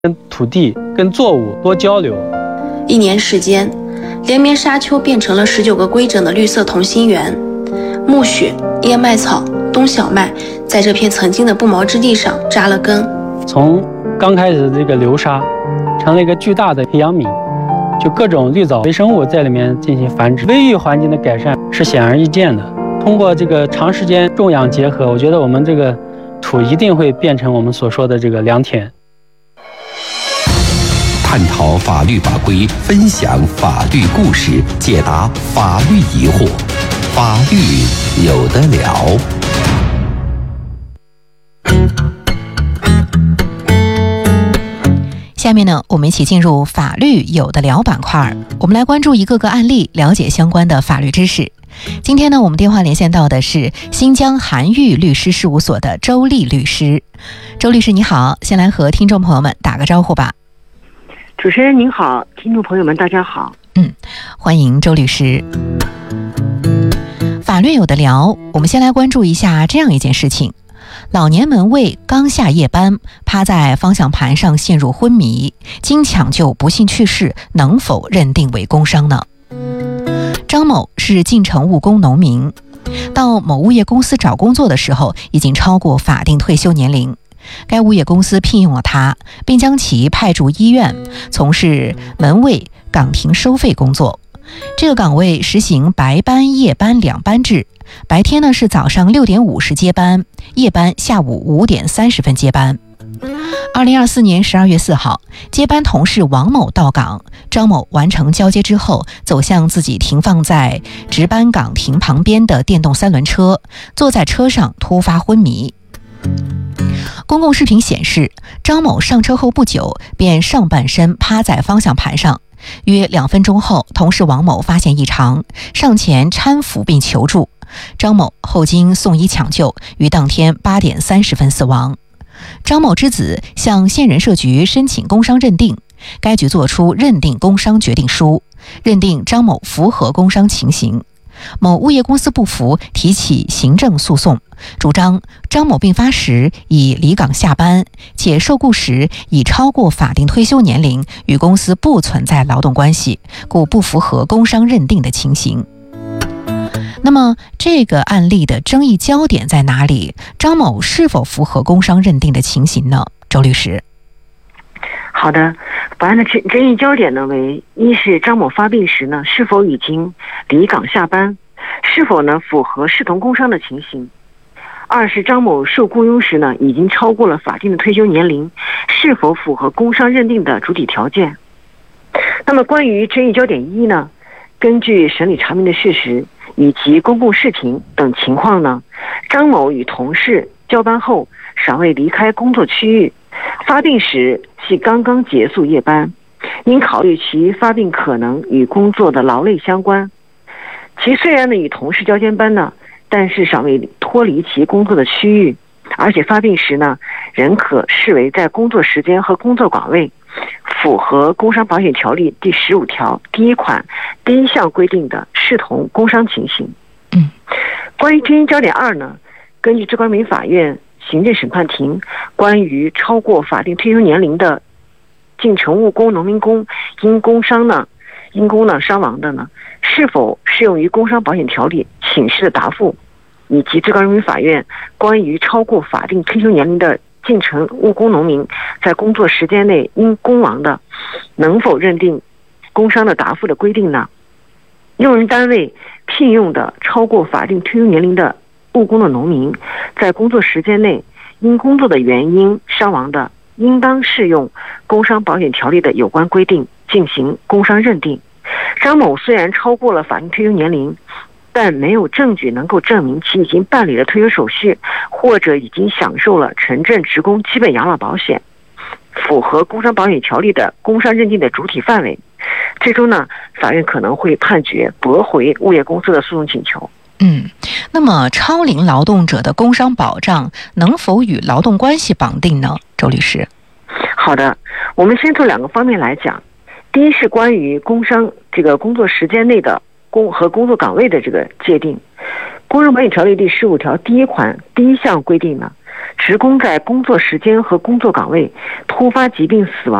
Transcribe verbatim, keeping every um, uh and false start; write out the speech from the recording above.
跟土地、跟作物多交流。 一年时间，连绵沙丘变成了十九个规整的绿色同心圆，苜蓿、燕麦草、冬小麦在这片曾经的不毛之地上扎了根。 从刚开始的这个流沙，成了一个巨大的培养皿，就各种绿藻微生物在里面进行繁殖，微育环境的改善是显而易见的。通过这个长时间种养结合，我觉得我们这个土一定会变成我们所说的这个良田。 探讨法律法规，分享法律故事，解答法律疑惑，法律有得聊。 下面呢，我们一起进入法律有得聊板块，我们来关注一个个案例，了解相关的法律知识。今天呢，我们电话连线到的是新疆韩玉律师事务所的周丽律师。周律师你好，先来和听众朋友们打个招呼吧。 主持人您好，听众朋友们大家好。 嗯，欢迎周律师。法律有得聊，我们先来关注一下这样一件事情。老年门卫刚下夜班，趴在方向盘上陷入昏迷，经抢救不幸去世，能否认定为工伤呢？张某是进城务工农民，到某物业公司找工作的时候已经超过法定退休年龄，该物业公司聘用了他，并将其派驻医院从事门卫岗亭收费工作。这个岗位实行白班夜班两班制，白天呢是早上六点五十接班，夜班下午五点三十分接班。二零二四年十二月四号，接班同事王某到岗，张某完成交接之后，走向自己停放在值班岗亭旁边的电动三轮车，坐在车上突发昏迷。公共视频显示，张某上车后不久便上半身趴在方向盘上，约两分钟后，同事王某发现异常，上前搀扶并求助。张某后经送医抢救，于当天八点三十分死亡。张某之子向县人社局申请工伤认定，该局作出认定工伤决定书，认定张某符合工伤情形。某物业公司不服，提起行政诉讼，主张张某病发时已离岗下班，且受雇时已超过法定退休年龄，与公司不存在劳动关系，故不符合工伤认定的情形。那么这个案例的争议焦点在哪里？张某是否符合工伤认定的情形呢？周律师。 好的，本案的争争议焦点呢为：一是张某发病时呢是否已经离岗下班，是否呢符合视同工伤的情形；二是张某受雇佣时呢已经超过了法定的退休年龄，是否符合工伤认定的主体条件。那么关于争议焦点一呢，根据审理查明的事实以及公共视频等情况呢，张某与同事交班后尚未离开工作区域，发病时系刚刚结束夜班，应考虑其发病可能与工作的劳累相关。其虽然呢与同事交接班呢，但是尚未脱离其工作的区域，而且发病时呢仍可视为在工作时间和工作岗位，符合工伤保险条例第十五条第一款第一项规定的视同工伤情形。 嗯， 关于争议焦点二呢，根据最高人民法院行政审判庭关于超过法定退休年龄的进城务工农民工因工伤呢因工呢伤亡的呢，是否适用于工伤保险条例请示的答复，以及最高人民法院关于超过法定退休年龄的进城务工农民在工作时间内因工亡的，能否认定工伤的答复的规定呢？用人单位聘用的超过法定退休年龄的务工的农民，在工作时间内因工作的原因伤亡的，应当适用工伤保险条例的有关规定进行工伤认定。张某虽然超过了法定退休年龄，但没有证据能够证明其已经办理了退休手续，或者已经享受了城镇职工基本养老保险，符合工伤保险条例的工伤认定的主体范围。最终呢，法院可能会判决驳回物业公司的诉讼请求。 嗯，那么超龄劳动者的工伤保障能否与劳动关系绑定呢？周律师。 好的，我们先从两个方面来讲。第一是关于工伤这个工作时间内的工和工作岗位的这个界定。工伤保险条例第十五条第一款第一项规定呢， 职工在工作时间和工作岗位突发疾病死亡